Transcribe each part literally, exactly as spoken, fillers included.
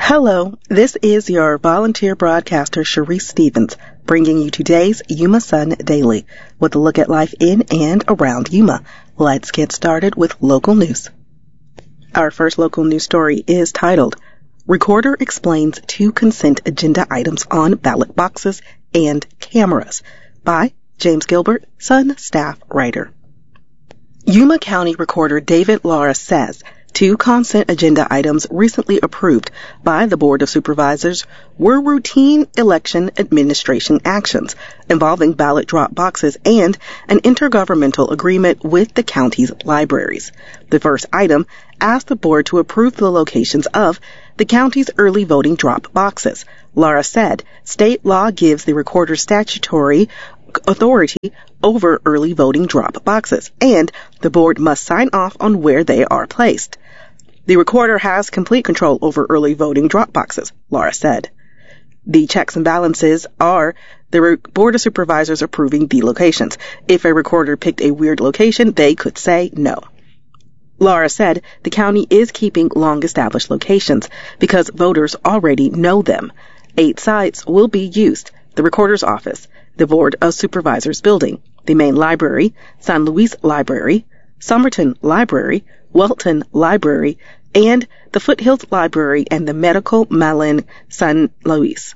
Hello, this is your volunteer broadcaster, Sharice Stevens, bringing you today's Yuma Sun Daily with a look at life in and around Yuma. Let's get started with local news. Our first local news story is titled, Recorder Explains Two Consent Agenda Items on Ballot Boxes and Cameras, by James Gilbert, Sun staff writer. Yuma County Recorder David Lara says two consent agenda items recently approved by the Board of Supervisors were routine election administration actions involving ballot drop boxes and an intergovernmental agreement with the county's libraries. The first item asked the board to approve the locations of the county's early voting drop boxes. Lara said state law gives the recorder statutory authority over early voting drop boxes, and the board must sign off on where they are placed. The recorder has complete control over early voting drop boxes, Lara said. The checks and balances are the Re- Board of Supervisors approving the locations. If a recorder picked a weird location, they could say no. Lara said the county is keeping long-established locations because voters already know them. Eight sites will be used: the recorder's office, the Board of Supervisors building, the main library, San Luis Library, Somerton Library, Welton Library, and the Foothills Library and the Medical Malin San Luis.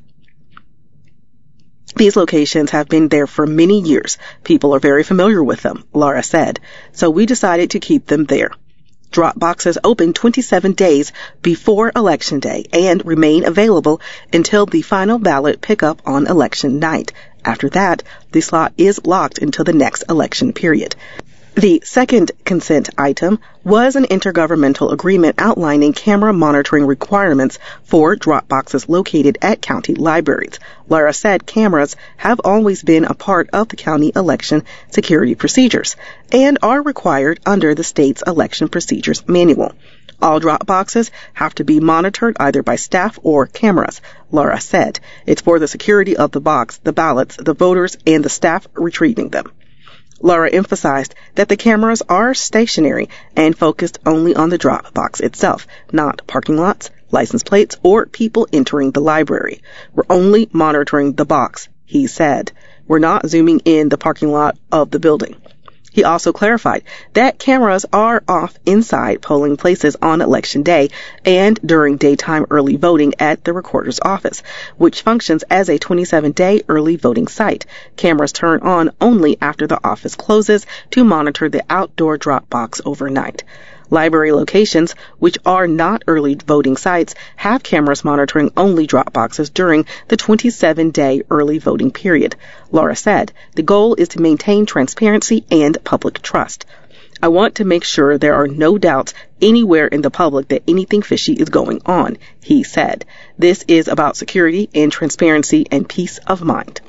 These locations have been there for many years. People are very familiar with them, Lara said, so we decided to keep them there. Drop boxes open twenty-seven days before Election Day and remain available until the final ballot pickup on election night. After that, the slot is locked until the next election period. The second consent item was an intergovernmental agreement outlining camera monitoring requirements for drop boxes located at county libraries. Lara said cameras have always been a part of the county election security procedures and are required under the state's election procedures manual. All drop boxes have to be monitored either by staff or cameras, Lara said. It's for the security of the box, the ballots, the voters, and the staff retrieving them. Lara emphasized that the cameras are stationary and focused only on the drop box itself, not parking lots, license plates, or people entering the library. We're only monitoring the box, he said. We're not zooming in the parking lot of the building. He also clarified that cameras are off inside polling places on Election Day and during daytime early voting at the recorder's office, which functions as a twenty-seven day early voting site. Cameras turn on only after the office closes to monitor the outdoor drop box overnight. Library locations, which are not early voting sites, have cameras monitoring only drop boxes during the twenty-seven day early voting period. Lara said the goal is to maintain transparency and public trust. I want to make sure there are no doubts anywhere in the public that anything fishy is going on, he said. This is about security and transparency and peace of mind.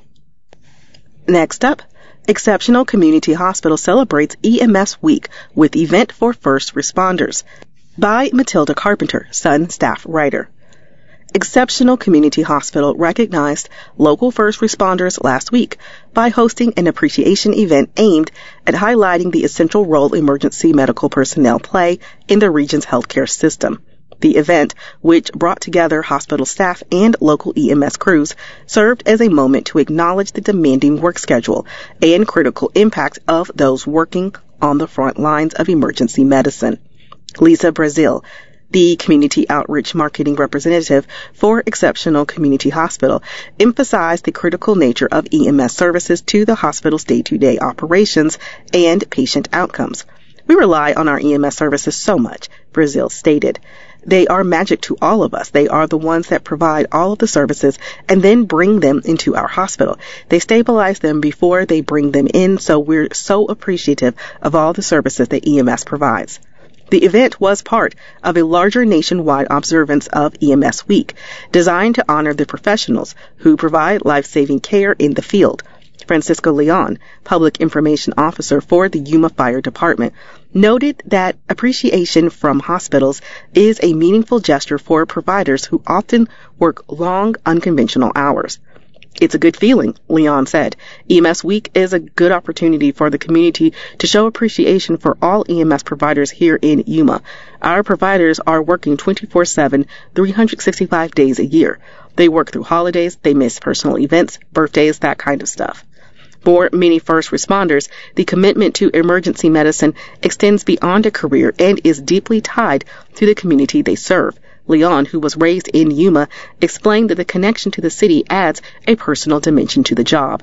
Next up, Exceptional Community Hospital celebrates E M S Week with event for first responders, by Matilda Carpenter, Sun staff writer. Exceptional Community Hospital recognized local first responders last week by hosting an appreciation event aimed at highlighting the essential role emergency medical personnel play in the region's healthcare system. The event, which brought together hospital staff and local E M S crews, served as a moment to acknowledge the demanding work schedule and critical impact of those working on the front lines of emergency medicine. Lisa Brazil, the Community Outreach Marketing Representative for Exceptional Community Hospital, emphasized the critical nature of E M S services to the hospital's day-to-day operations and patient outcomes. We rely on our E M S services so much, Brazil stated. They are magic to all of us. They are the ones that provide all of the services and then bring them into our hospital. They stabilize them before they bring them in, so we're so appreciative of all the services that E M S provides. The event was part of a larger nationwide observance of E M S Week, designed to honor the professionals who provide life-saving care in the field. Francisco Leon, Public Information Officer for the Yuma Fire Department, noted that appreciation from hospitals is a meaningful gesture for providers who often work long, unconventional hours. It's a good feeling, Leon said. E M S Week is a good opportunity for the community to show appreciation for all E M S providers here in Yuma. Our providers are working twenty-four seven, three hundred sixty-five days a year. They work through holidays, they miss personal events, birthdays, that kind of stuff. For many first responders, the commitment to emergency medicine extends beyond a career and is deeply tied to the community they serve. Leon, who was raised in Yuma, explained that the connection to the city adds a personal dimension to the job.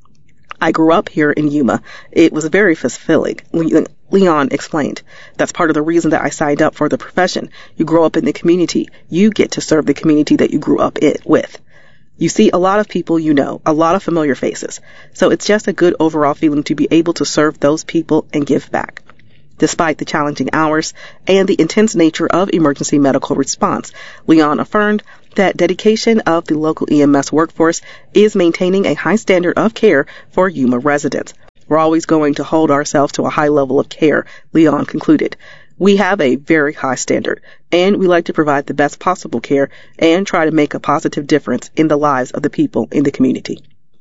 I grew up here in Yuma. It was very fulfilling, Leon explained. That's part of the reason that I signed up for the profession. You grow up in the community. You get to serve the community that you grew up it with. You see a lot of people you know, a lot of familiar faces. So it's just a good overall feeling to be able to serve those people and give back. Despite the challenging hours and the intense nature of emergency medical response, Leon affirmed that dedication of the local E M S workforce is maintaining a high standard of care for Yuma residents. We're always going to hold ourselves to a high level of care, Leon concluded. We have a very high standard, and we like to provide the best possible care and try to make a positive difference in the lives of the people in the community.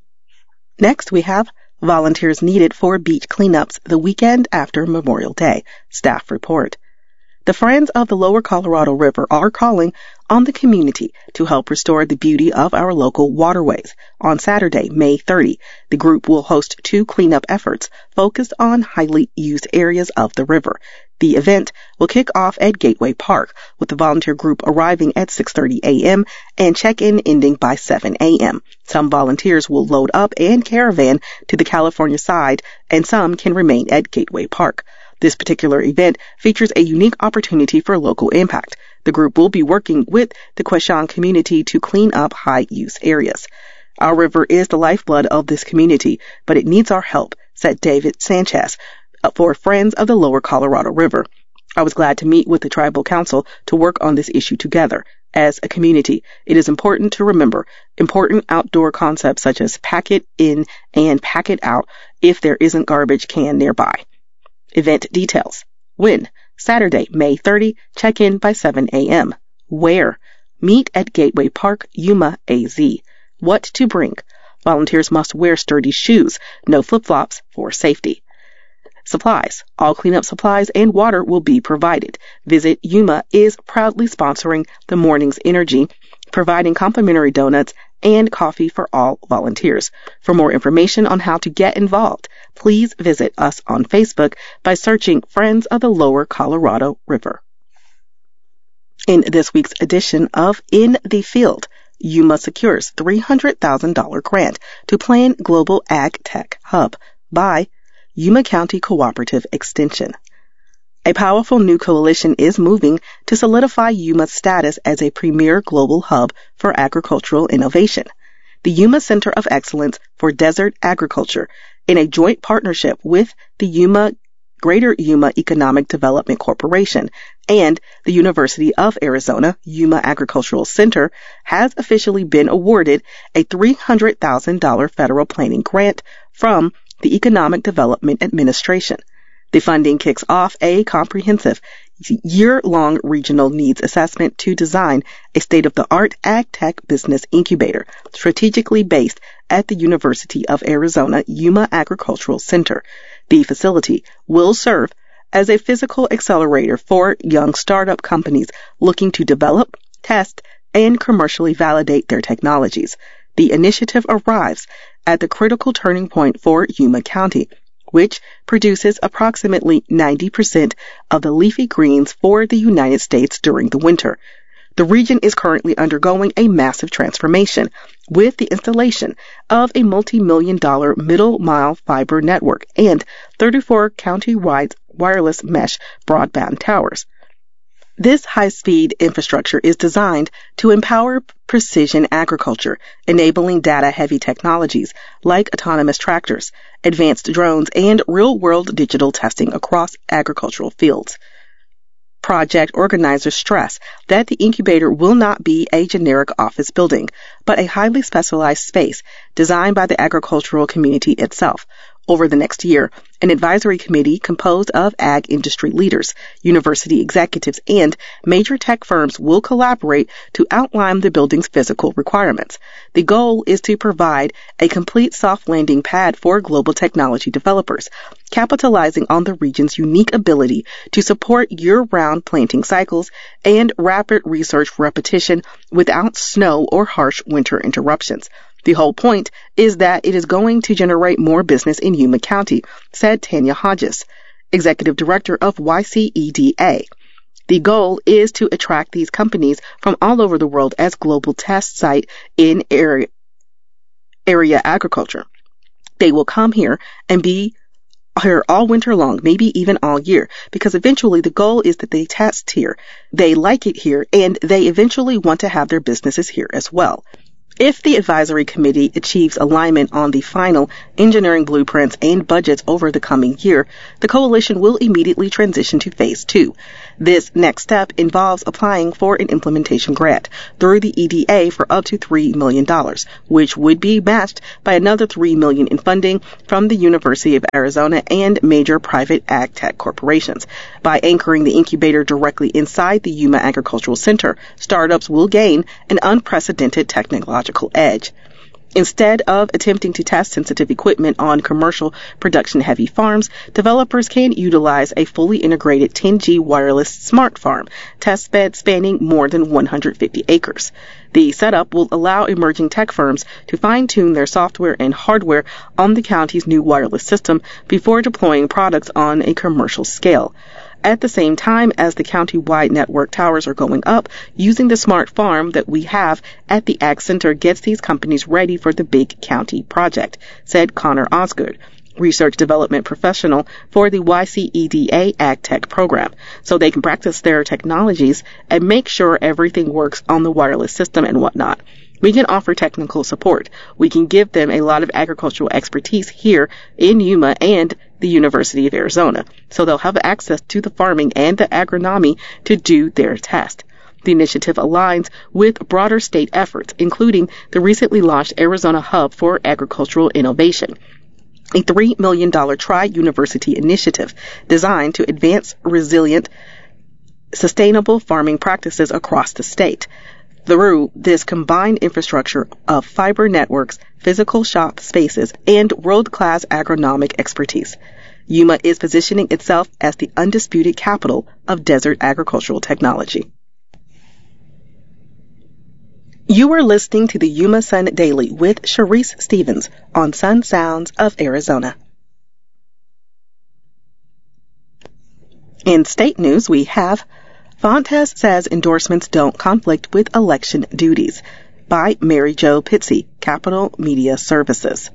Next, we have volunteers needed for beach cleanups the weekend after Memorial Day. Staff report. The Friends of the Lower Colorado River are calling on the community to help restore the beauty of our local waterways. On Saturday, May thirtieth, the group will host two cleanup efforts focused on highly used areas of the river. The event will kick off at Gateway Park, with the volunteer group arriving at six thirty a.m. and check-in ending by seven a.m. Some volunteers will load up and caravan to the California side, and some can remain at Gateway Park. This particular event features a unique opportunity for local impact. The group will be working with the Quechan community to clean up high-use areas. Our river is the lifeblood of this community, but it needs our help, said David Sanchez for Friends of the Lower Colorado River. I was glad to meet with the Tribal Council to work on this issue together. As a community, it is important to remember important outdoor concepts such as pack it in and pack it out if there isn't garbage can nearby. Event details. When? Saturday, May thirtieth, check-in by seven a.m. Where? Meet at Gateway Park, Yuma, A Z. What to bring? Volunteers must wear sturdy shoes, no flip-flops for safety. Supplies. All cleanup supplies and water will be provided. Visit Yuma is proudly sponsoring the Morning's Energy, providing complimentary donuts and coffee for all volunteers. For more information on how to get involved, please visit us on Facebook by searching Friends of the Lower Colorado River. In this week's edition of In the Field, Yuma secures three hundred thousand dollars grant to plan Global Ag Tech Hub by Yuma County Cooperative Extension. A powerful new coalition is moving to solidify Yuma's status as a premier global hub for agricultural innovation. The Yuma Center of Excellence for Desert Agriculture, in a joint partnership with the Yuma Greater Yuma Economic Development Corporation and the University of Arizona Yuma Agricultural Center, has officially been awarded a three hundred thousand dollars federal planning grant from the Economic Development Administration. The funding kicks off a comprehensive year-long regional needs assessment to design a state-of-the-art ag tech business incubator strategically based at the University of Arizona Yuma Agricultural Center. The facility will serve as a physical accelerator for young startup companies looking to develop, test, and commercially validate their technologies. The initiative arrives at the critical turning point for Yuma County, which produces approximately ninety percent of the leafy greens for the United States during the winter. The region is currently undergoing a massive transformation with the installation of a multi-million dollar middle-mile fiber network and thirty-four county-wide wireless mesh broadband towers. This high-speed infrastructure is designed to empower precision agriculture, enabling data-heavy technologies like autonomous tractors, advanced drones, and real-world digital testing across agricultural fields. Project organizers stress that the incubator will not be a generic office building, but a highly specialized space designed by the agricultural community itself. Over the next year, an advisory committee composed of ag industry leaders, university executives, and major tech firms will collaborate to outline the building's physical requirements. The goal is to provide a complete soft landing pad for global technology developers, capitalizing on the region's unique ability to support year-round planting cycles and rapid research repetition without snow or harsh winter interruptions. The whole point is that it is going to generate more business in Yuma County, said Tanya Hodges, executive director of Y C E D A. The goal is to attract these companies from all over the world as global test site in area, area agriculture. They will come here and be here all winter long, maybe even all year, because eventually the goal is that they test here, they like it here, and they eventually want to have their businesses here as well. If the advisory committee achieves alignment on the final engineering blueprints and budgets over the coming year, the coalition will immediately transition to phase two. This next step involves applying for an implementation grant through the E D A for up to three million dollars, which would be matched by another three million dollars in funding from the University of Arizona and major private ag tech corporations. By anchoring the incubator directly inside the Yuma Agricultural Center, startups will gain an unprecedented technological edge. Instead of attempting to test sensitive equipment on commercial production-heavy farms, developers can utilize a fully integrated ten G wireless smart farm test bed spanning more than one hundred fifty acres. The setup will allow emerging tech firms to fine-tune their software and hardware on the county's new wireless system before deploying products on a commercial scale. At the same time as the county-wide network towers are going up, using the smart farm that we have at the Ag Center gets these companies ready for the big county project, said Connor Osgood, research development professional for the Y C E D A Ag Tech program, so they can practice their technologies and make sure everything works on the wireless system and whatnot. We can offer technical support. We can give them a lot of agricultural expertise here in Yuma and the University of Arizona, so they'll have access to the farming and the agronomy to do their test. The initiative aligns with broader state efforts, including the recently launched Arizona Hub for Agricultural Innovation, a three million dollars tri-university initiative designed to advance resilient, sustainable farming practices across the state. Through this combined infrastructure of fiber networks, physical shop spaces, and world-class agronomic expertise, Yuma is positioning itself as the undisputed capital of desert agricultural technology. You are listening to the Yuma Sun Daily with Sharice Stevens on Sun Sounds of Arizona. In state news, we have Fontes says endorsements don't conflict with election duties, by Mary Jo Pitsey, Capital Media Services.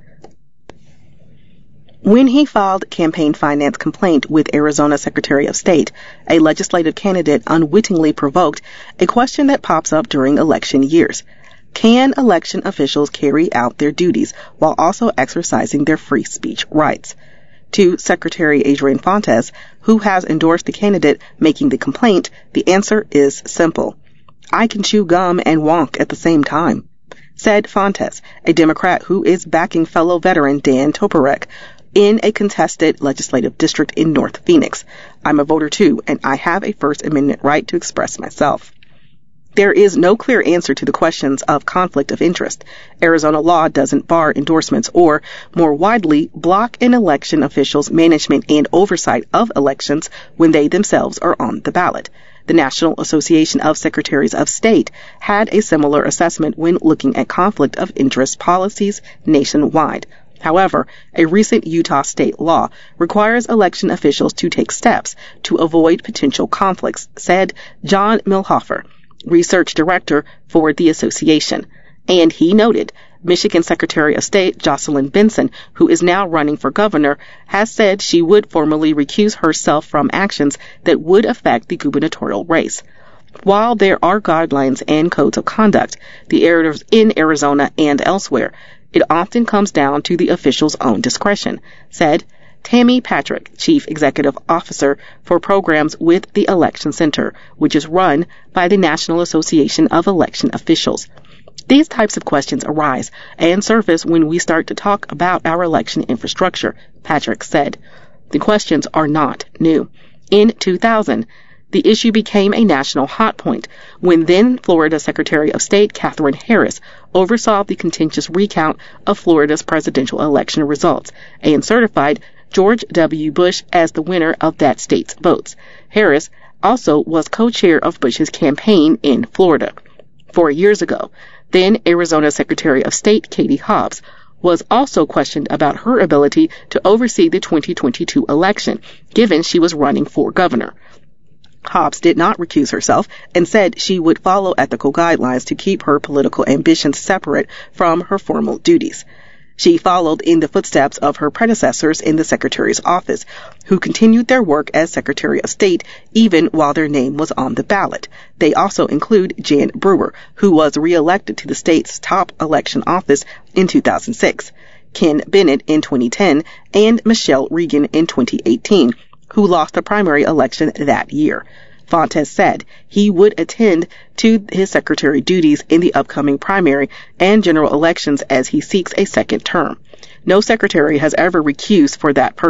When he filed campaign finance complaint with Arizona Secretary of State, a legislative candidate unwittingly provoked a question that pops up during election years. Can election officials carry out their duties while also exercising their free speech rights? To Secretary Adrian Fontes, who has endorsed the candidate making the complaint, the answer is simple. I can chew gum and wonk at the same time, said Fontes, a Democrat who is backing fellow veteran Dan Toporek in a contested legislative district in North Phoenix. I'm a voter too, and I have a First Amendment right to express myself. There is no clear answer to the questions of conflict of interest. Arizona law doesn't bar endorsements or, more widely, block an election official's management and oversight of elections when they themselves are on the ballot. The National Association of Secretaries of State had a similar assessment when looking at conflict of interest policies nationwide. However, a recent Utah state law requires election officials to take steps to avoid potential conflicts, said John Milhofer, research director for the association. And he noted Michigan Secretary of State Jocelyn Benson, who is now running for governor, has said she would formally recuse herself from actions that would affect the gubernatorial race. While there are guidelines and codes of conduct, the areas in Arizona and elsewhere, it often comes down to the official's own discretion, said Tammy Patrick, Chief Executive Officer for Programs with the Election Center, which is run by the National Association of Election Officials. These types of questions arise and surface when we start to talk about our election infrastructure, Patrick said. The questions are not new. In two thousand, the issue became a national hot point when then Florida Secretary of State Katherine Harris oversaw the contentious recount of Florida's presidential election results and certified George W. Bush as the winner of that state's votes. Harris also was co-chair of Bush's campaign in Florida. Four years ago, then Arizona Secretary of State Katie Hobbs was also questioned about her ability to oversee the twenty twenty-two election, given she was running for governor. Hobbs did not recuse herself and said she would follow ethical guidelines to keep her political ambitions separate from her formal duties. She followed in the footsteps of her predecessors in the Secretary's office, who continued their work as Secretary of State even while their name was on the ballot. They also include Jan Brewer, who was reelected to the state's top election office in two thousand six, Ken Bennett in twenty ten, and Michelle Regan in twenty eighteen, who lost the primary election that year. Fontes said he would attend to his secretary duties in the upcoming primary and general elections as he seeks a second term. No secretary has ever recused for that purpose.